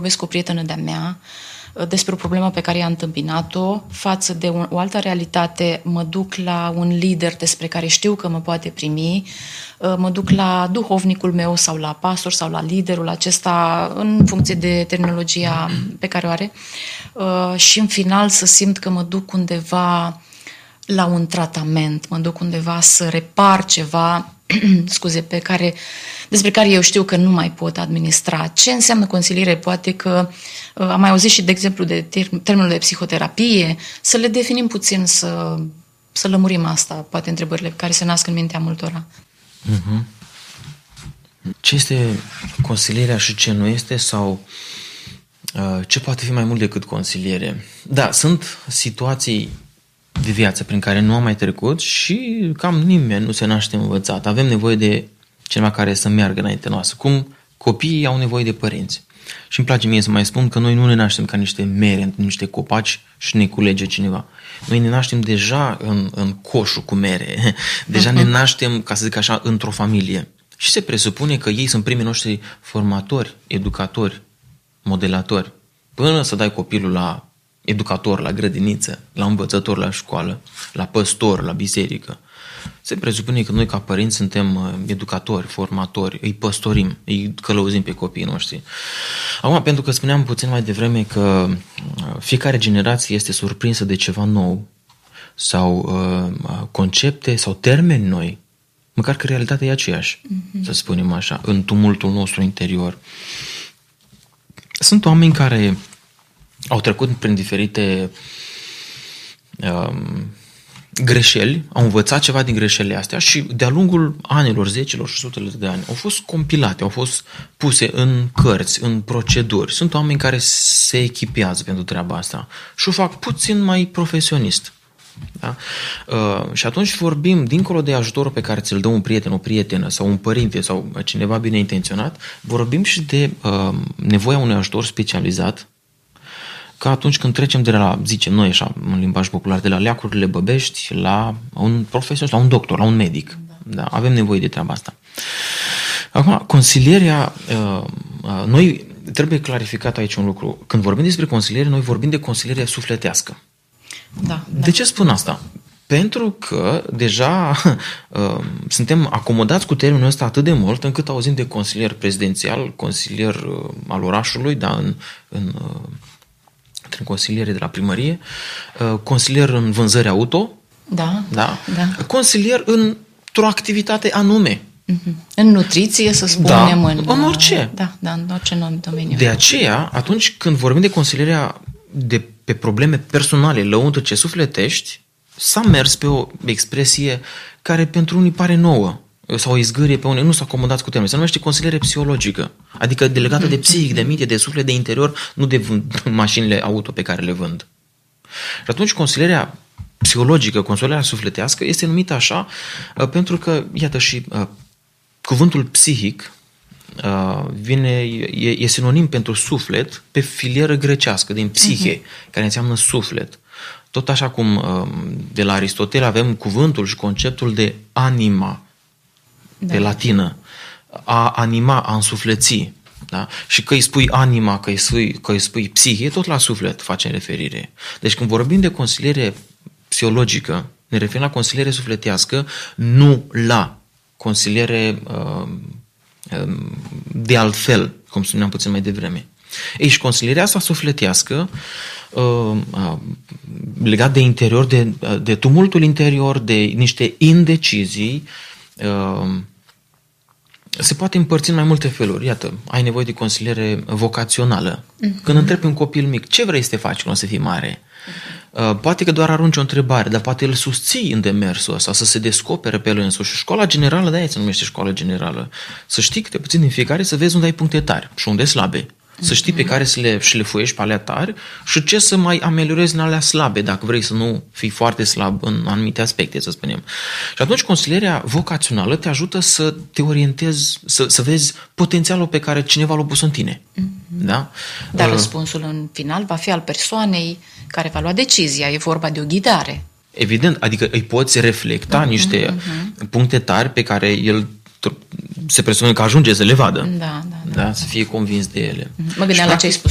vorbesc cu o prietenă de-a mea despre o problemă pe care i-a întâmpinat-o față de o altă realitate, mă duc la un lider despre care știu că mă poate primi, mă duc la duhovnicul meu sau la pastor sau la liderul acesta în funcție de terminologia pe care o are și în final să simt că mă duc undeva la un tratament, mă duc undeva să repar ceva, despre care eu știu că nu mai pot administra. Ce înseamnă consiliere? Poate că am mai auzit și de exemplu de termenul de psihoterapie, să le definim puțin, să lămurim asta, poate întrebările care se nasc în mintea multora. Uh-huh. Ce este consilierea și ce nu este sau ce poate fi mai mult decât consiliere? Da, sunt situații de viață prin care nu am mai trecut și cam nimeni nu se naște învățat. Avem nevoie de cineva care să meargă înainte noastră. Cum copiii au nevoie de părinți. Și îmi place mie să mai spun că noi nu ne naștem ca niște mere, niște copaci și ne culege cineva. Noi ne naștem deja în coșul cu mere. Deja ne naștem, ca să zic așa, într-o familie. Și se presupune că ei sunt primii noștri formatori, educatori, modelatori. Până să dai copilul la educator, la grădiniță, la învățător la școală, la păstor, la biserică. Se presupune că noi ca părinți suntem educatori, formatori, îi păstorim, îi călăuzim pe copiii noștri. Acum, pentru că spuneam puțin mai devreme că fiecare generație este surprinsă de ceva nou sau concepte sau termeni noi, măcar că realitatea e aceeași, să spunem așa, în tumultul nostru interior. Sunt oameni care au trecut prin diferite greșeli, au învățat ceva din greșelile astea și de-a lungul anilor, zecelor și sutele de ani au fost compilate, au fost puse în cărți, în proceduri. Sunt oameni care se echipează pentru treaba asta și o fac puțin mai profesionist. Da? Și atunci vorbim, dincolo de ajutorul pe care ți-l dă un prieten, o prietenă sau un părinte sau cineva bine intenționat, vorbim și de nevoia unui ajutor specializat, ca atunci când trecem de la, zicem noi așa, în limbaj popular, de la leacurile băbești la un profesionist, la un doctor, la un medic. Da, avem nevoie de treaba asta. Acum, consilierea, noi trebuie clarificat aici un lucru. Când vorbim despre consiliere, noi vorbim de consiliere sufletească. Da. De ce spun asta? Pentru că deja suntem acomodați cu termenul ăsta atât de mult încât auzim de consilier prezidențial, consilier al orașului, da, în consiliere de la primărie, consilier în vânzări auto, da. Consilier într-o activitate anume. În nutriție, să spunem. În orice. Da, în orice domeniu. De aceea, atunci când vorbim de consilierea de pe probleme personale, lăuntrice, sufletești, s-a mers pe o expresie care pentru unii pare nouă sau o izgârie pe unii, nu s-a acomodat cu termenul. Se numește consiliere psihologică, adică delegată de psihic, de minte, de suflet, de interior, nu de mașinile auto pe care le vând. Și atunci consilierea psihologică, consilierea sufletească este numită așa pentru că, iată, și cuvântul psihic e sinonim pentru suflet pe filieră grecească, din psihe, care înseamnă suflet. Tot așa cum de la Aristotel avem cuvântul și conceptul de anima, pe latină. A anima, a însufleți. Da? Și că îi spui anima, că îi spui psihe, tot la suflet facem referire. Deci când vorbim de consiliere psihologică, ne referim la consiliere sufletească, nu la consiliere de altfel, cum spuneam puțin mai devreme. Ei, și consilierea asta sufletească, legat de interior, de tumultul interior, de niște indecizii, se poate împărți în mai multe feluri. Iată, ai nevoie de consiliere vocațională. Când întrebi un copil mic, ce vrei să te faci când o să fii mare? Poate că doar arunci o întrebare, dar poate îl susții în demersul ăsta, să se descopere pe el însuși. Școala generală, de-aia se numește școală generală. Să știi câte puțin din fiecare, să vezi unde ai puncte tari și unde slabe. Să știi pe care să le șlefuiești pe alea tari și ce să mai ameliorezi în alea slabe, dacă vrei să nu fii foarte slab în anumite aspecte, să spunem. Și atunci consilierea vocațională te ajută să te orientezi, să vezi potențialul pe care cineva l-a pus în tine. Da? Dar răspunsul în final va fi al persoanei care va lua decizia. E vorba de o ghidare. Evident, adică îi poți reflecta niște puncte tari pe care el se presupune că ajunge să le vadă. Da. Să fie convins de ele. Mă gândeam la ce ai spus